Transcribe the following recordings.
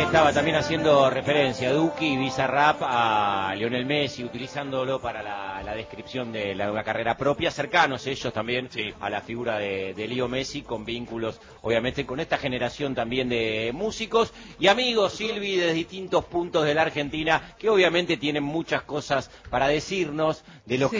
estaba también haciendo referencia Duki y Bizarrap a Lionel Messi, utilizándolo para la descripción de una carrera propia, cercanos ellos también a la figura de Leo Messi, con vínculos obviamente con esta generación también de músicos y amigos, Silvi, de distintos puntos de la Argentina, que obviamente tienen muchas cosas para decirnos de lo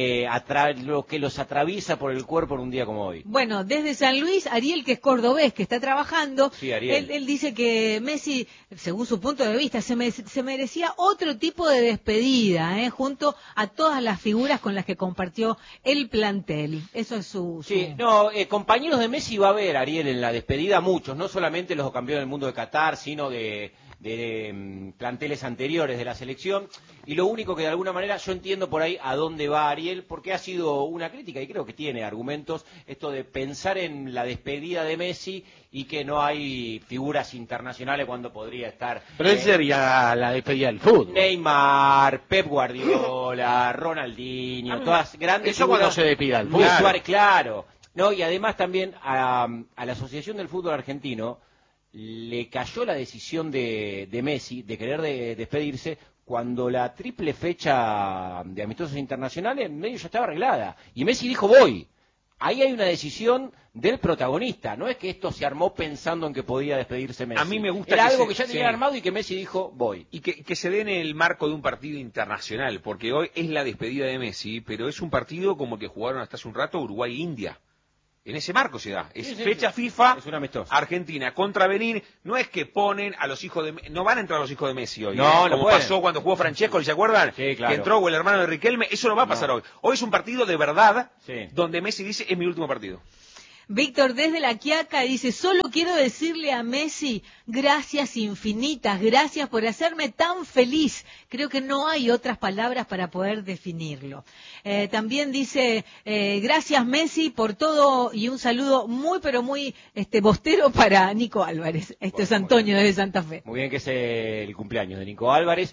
que los atraviesa por el cuerpo en un día como hoy. Bueno, desde San Luis, Ariel, que es cordobés, que está trabajando, sí, Ariel. Él dice que Messi, según su punto de vista, se merecía otro tipo de despedida, junto a todas las figuras con las que compartió el plantel. Eso es su... Sí, no, compañeros de Messi va a haber, Ariel, en la despedida muchos, no solamente los campeones del mundo de Qatar, sino de planteles anteriores de la selección, y lo único que de alguna manera yo entiendo por ahí a dónde va Ariel, porque ha sido una crítica y creo que tiene argumentos, esto de pensar en la despedida de Messi y que no hay figuras internacionales cuando podría estar. Pero esa sería la despedida del fútbol. Neymar, Pep Guardiola, Ronaldinho, todas grandes eso figuras. Cuando se despida el fútbol. Claro. No, y además también a la Asociación del Fútbol Argentino le cayó la decisión de Messi de querer despedirse cuando la triple fecha de amistosos internacionales en medio ya estaba arreglada. Y Messi dijo, voy. Ahí hay una decisión del protagonista, no es que esto se armó pensando en que podía despedirse Messi. A mí me gusta Era algo que ya tenía armado y que Messi dijo, voy. Y que se dé en el marco de un partido internacional, porque hoy es la despedida de Messi, pero es un partido como el que jugaron hasta hace un rato Uruguay-India. En ese marco se da. Es fecha FIFA, es un amistoso. Argentina contra Benín. No es que ponen a los hijos de Messi, no van a entrar los hijos de Messi hoy. No, como pasó cuando jugó Francesco, ¿se acuerdan? Sí, claro. Que entró el hermano de Riquelme. Eso no va a pasar hoy. Hoy es un partido de verdad, donde Messi dice, es mi último partido. Víctor, desde La Quiaca, dice, solo quiero decirle a Messi, gracias infinitas, gracias por hacerme tan feliz. Creo que no hay otras palabras para poder definirlo. También dice, gracias Messi por todo y un saludo muy, pero muy bostero para Nico Álvarez. Esto es Antonio desde Santa Fe. Muy bien, que es el cumpleaños de Nico Álvarez.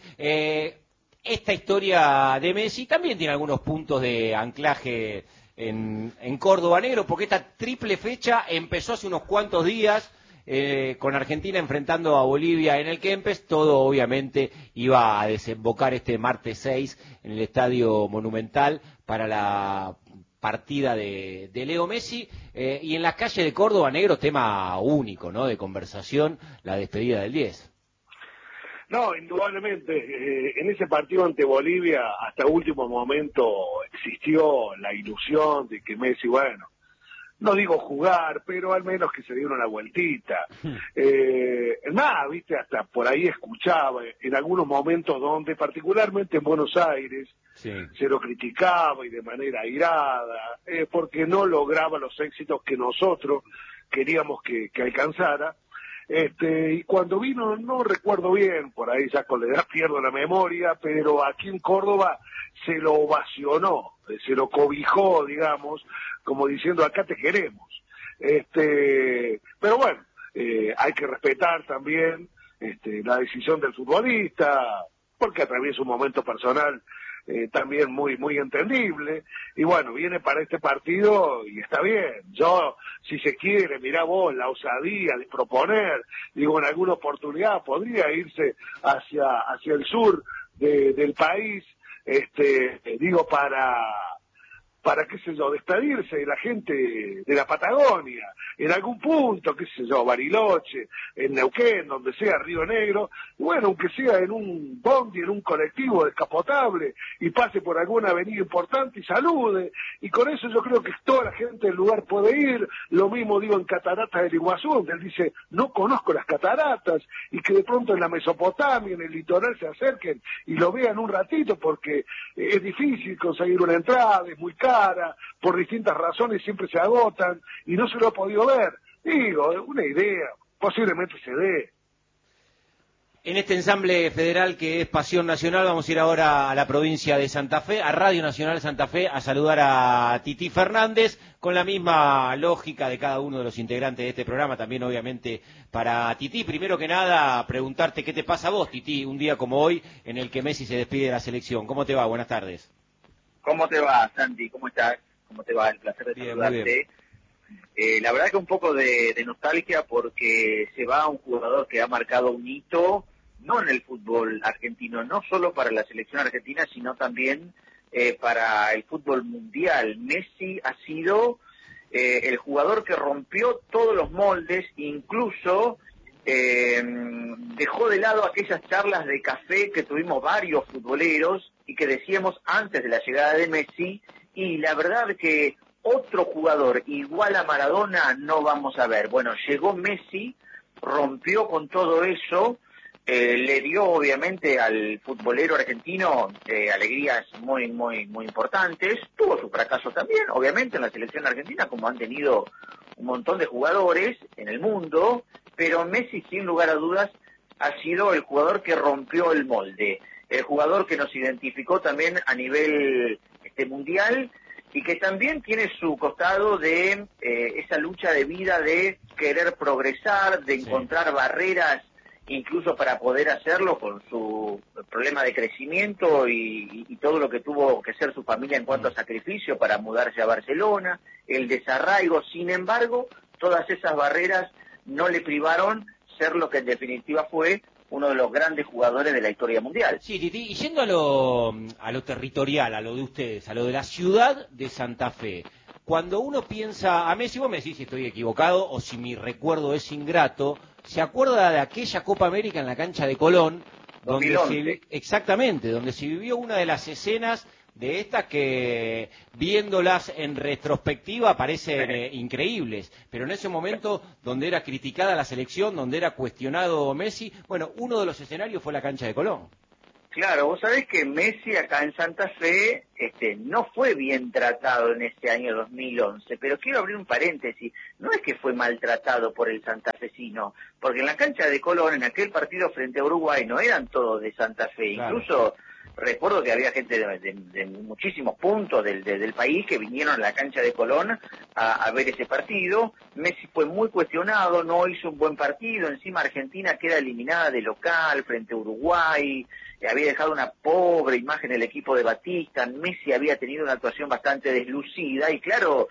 Esta historia de Messi también tiene algunos puntos de anclaje en Córdoba Negro, porque esta triple fecha empezó hace unos cuantos días con Argentina enfrentando a Bolivia en el Kempes. Todo obviamente iba a desembocar este martes 6 en el Estadio Monumental para la partida de Leo Messi, y en la calle de Córdoba Negro, tema único, ¿no?, de conversación, la despedida del 10. No, indudablemente, en ese partido ante Bolivia, hasta último momento existió la ilusión de que Messi, bueno, no digo jugar, pero al menos que se diera una vueltita. Nada, viste, hasta por ahí escuchaba en algunos momentos donde, particularmente en Buenos Aires, se lo criticaba y de manera airada, porque no lograba los éxitos que nosotros queríamos que alcanzara. Y cuando vino, no recuerdo bien, por ahí ya con la edad pierdo la memoria, pero aquí en Córdoba se lo ovacionó, se lo cobijó, digamos, como diciendo, acá te queremos. Pero bueno, hay que respetar también la decisión del futbolista, porque atraviesa un momento personal también muy entendible, y bueno, viene para este partido y está bien. Yo, si se quiere, mirá vos, la osadía de proponer, digo, en alguna oportunidad podría irse hacia el sur del país, digo, para, qué sé yo, despedirse de la gente de la Patagonia, en algún punto, qué sé yo, Bariloche, en Neuquén, donde sea, Río Negro, y bueno, aunque sea en un bondi, en un colectivo descapotable, y pase por alguna avenida importante y salude, y con eso yo creo que toda la gente del lugar puede ir. Lo mismo digo en Cataratas del Iguazú, donde él dice, no conozco las cataratas, y que de pronto en la Mesopotamia, en el litoral, se acerquen y lo vean un ratito, porque es difícil conseguir una entrada, es muy cara, por distintas razones siempre se agotan, y no se lo ha podido ver. Digo, una idea, posiblemente se dé. En este ensamble federal que es Pasión Nacional, vamos a ir ahora a la provincia de Santa Fe, a Radio Nacional Santa Fe, a saludar a Tití Fernández, con la misma lógica de cada uno de los integrantes de este programa, también obviamente para Tití. Primero que nada, preguntarte qué te pasa a vos, Tití, un día como hoy, en el que Messi se despide de la selección. ¿Cómo te va? Buenas tardes. ¿Cómo te va, Santi? ¿Cómo estás? ¿Cómo te va? El placer de bien, saludarte. La verdad que un poco de nostalgia porque se va un jugador que ha marcado un hito, no en el fútbol argentino, no solo para la selección argentina, sino también para el fútbol mundial. Messi ha sido el jugador que rompió todos los moldes, incluso dejó de lado aquellas charlas de café que tuvimos varios futboleros y que decíamos antes de la llegada de Messi, y la verdad que otro jugador igual a Maradona no vamos a ver. Bueno, llegó Messi, rompió con todo eso, le dio obviamente al futbolero argentino alegrías muy importantes. Tuvo su fracaso también, obviamente, en la selección argentina, como han tenido un montón de jugadores en el mundo, pero Messi, sin lugar a dudas, ha sido el jugador que rompió el molde, el jugador que nos identificó también a nivel mundial, y que también tiene su costado de esa lucha de vida de querer progresar, de encontrar barreras incluso para poder hacerlo, con su problema de crecimiento y todo lo que tuvo que ser su familia en cuanto a sacrificio para mudarse a Barcelona, el desarraigo. Sin embargo, todas esas barreras no le privaron ser lo que en definitiva fue uno de los grandes jugadores de la historia mundial. Sí, Titi, y yendo a lo territorial, a lo de ustedes, a lo de la ciudad de Santa Fe, cuando uno piensa a Messi, vos me decís si estoy equivocado o si mi recuerdo es ingrato, se acuerda de aquella Copa América en la cancha de Colón, donde exactamente, donde se vivió una de las escenas de estas que, viéndolas en retrospectiva, parecen increíbles, pero en ese momento donde era criticada la selección, donde era cuestionado Messi, bueno, uno de los escenarios fue la cancha de Colón. Claro, vos sabés que Messi acá en Santa Fe no fue bien tratado en este año 2011, pero quiero abrir un paréntesis, no es que fue maltratado por el santafesino, porque en la cancha de Colón, en aquel partido frente a Uruguay, no eran todos de Santa Fe, claro. Incluso recuerdo que había gente de muchísimos puntos del país que vinieron a la cancha de Colón a ver ese partido. Messi fue muy cuestionado, no hizo un buen partido, encima Argentina queda eliminada de local frente a Uruguay, había dejado una pobre imagen el equipo de Batista, Messi había tenido una actuación bastante deslucida y claro,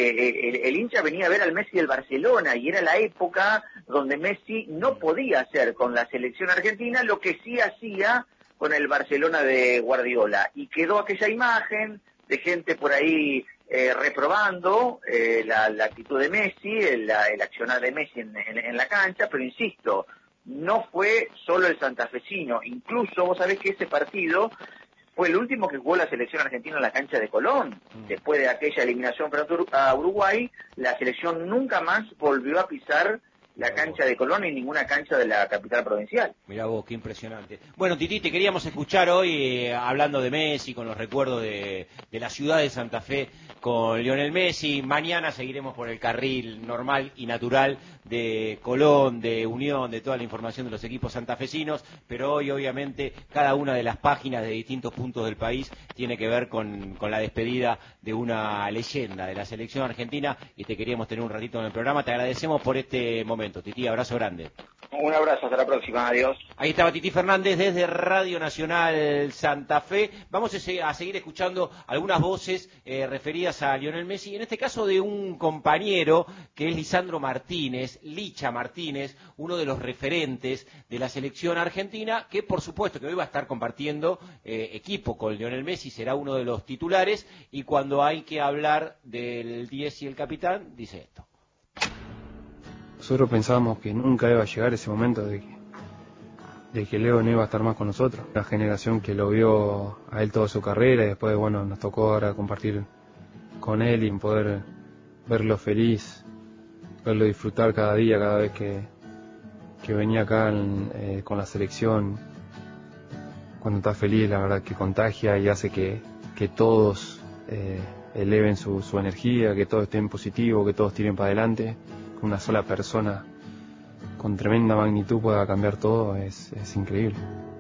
el hincha venía a ver al Messi del Barcelona y era la época donde Messi no podía hacer con la selección argentina lo que sí hacía con el Barcelona de Guardiola, y quedó aquella imagen de gente por ahí reprobando la actitud de Messi, el accionar de Messi en la cancha, pero insisto, no fue solo el santafesino, incluso vos sabés que ese partido fue el último que jugó la selección argentina en la cancha de Colón. Después de aquella eliminación frente a Uruguay, la selección nunca más volvió a pisar la cancha de Colón y ninguna cancha de la capital provincial. Mirá vos, qué impresionante. Bueno, Titi, te queríamos escuchar hoy hablando de Messi, con los recuerdos de la ciudad de Santa Fe con Lionel Messi. Mañana seguiremos por el carril normal y natural de Colón, de Unión, de toda la información de los equipos santafesinos, pero hoy obviamente cada una de las páginas de distintos puntos del país tiene que ver con la despedida de una leyenda de la selección argentina, y te queríamos tener un ratito en el programa. Te agradecemos por este momento. Titi, abrazo grande. Un abrazo, hasta la próxima, adiós. Ahí estaba Titi Fernández desde Radio Nacional Santa Fe. Vamos a seguir escuchando algunas voces referidas a Lionel Messi, en este caso de un compañero que es Lisandro Martínez, Licha Martínez, uno de los referentes de la selección argentina, que por supuesto que hoy va a estar compartiendo equipo con Lionel Messi, será uno de los titulares, y cuando hay que hablar del 10 y el capitán, dice esto. Nosotros pensábamos que nunca iba a llegar ese momento de que Leo no iba a estar más con nosotros. La generación que lo vio a él toda su carrera, y después, bueno, nos tocó ahora compartir con él y poder verlo feliz, verlo disfrutar cada día, cada vez que venía acá con la selección. Cuando está feliz, la verdad que contagia y hace que todos eleven su energía, que todos estén positivos, que todos tiren para adelante. Que una sola persona con tremenda magnitud pueda cambiar todo es increíble.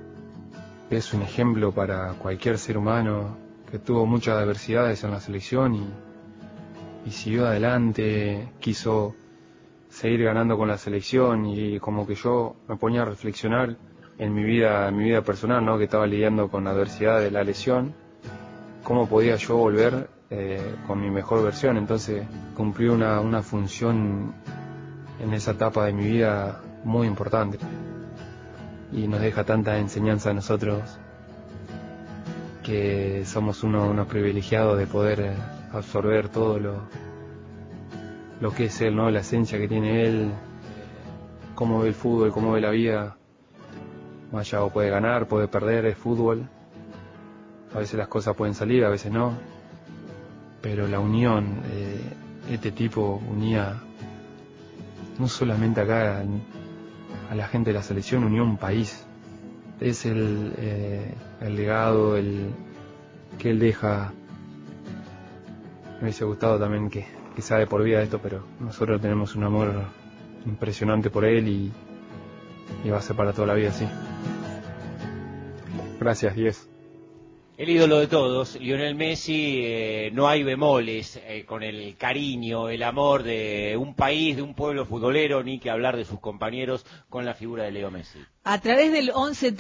Es un ejemplo para cualquier ser humano que tuvo muchas adversidades en la selección y siguió adelante, quiso seguir ganando con la selección, y como que yo me ponía a reflexionar en mi vida personal, ¿no? Que estaba lidiando con la adversidad de la lesión, cómo podía yo volver con mi mejor versión. Entonces cumplí una función en esa etapa de mi vida muy importante y nos deja tanta enseñanza a nosotros, que somos unos privilegiados de poder absorber todo lo que es él, ¿no? La esencia que tiene él, cómo ve el fútbol, cómo ve la vida. Más allá, puede ganar, puede perder, es fútbol. A veces las cosas pueden salir, a veces no. Pero la unión, este tipo unía no solamente acá a la gente de la selección, unió un país. Es el legado que él deja. Me hubiese gustado también que sea de por vida esto, pero nosotros tenemos un amor impresionante por él y va a ser para toda la vida, sí. Gracias, 10. El ídolo de todos, Lionel Messi, no hay bemoles con el cariño, el amor de un país, de un pueblo futbolero, ni que hablar de sus compañeros con la figura de Leo Messi. A través del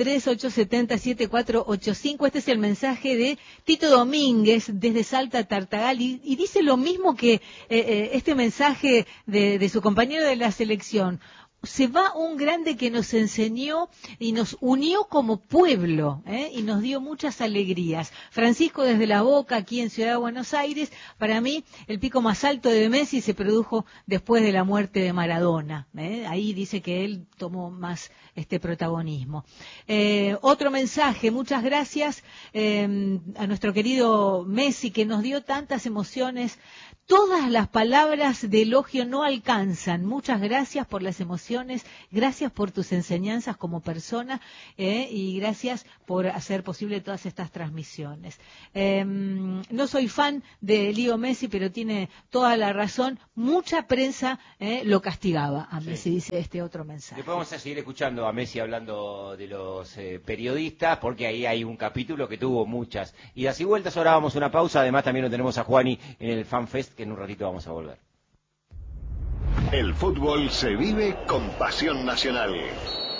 1138707485, este es el mensaje de Tito Domínguez desde Salta, Tartagal, y dice lo mismo que este mensaje de su compañero de la selección. Se va un grande que nos enseñó y nos unió como pueblo, y nos dio muchas alegrías. Francisco desde La Boca, aquí en Ciudad de Buenos Aires. Para mí, el pico más alto de Messi se produjo después de la muerte de Maradona. Ahí dice que él tomó más protagonismo. Otro mensaje, muchas gracias a nuestro querido Messi, que nos dio tantas emociones. Todas las palabras de elogio no alcanzan. Muchas gracias por las emociones, gracias por tus enseñanzas como persona, y gracias por hacer posible todas estas transmisiones. No soy fan de Leo Messi, pero tiene toda la razón. Mucha prensa lo castigaba a Messi, dice este otro mensaje. Después vamos a seguir escuchando a Messi hablando de los periodistas, porque ahí hay un capítulo que tuvo muchas idas y vueltas. Ahora vamos a una pausa. Además también lo tenemos a Juani en el FanFest, que en un ratito vamos a volver. El fútbol se vive con pasión nacional.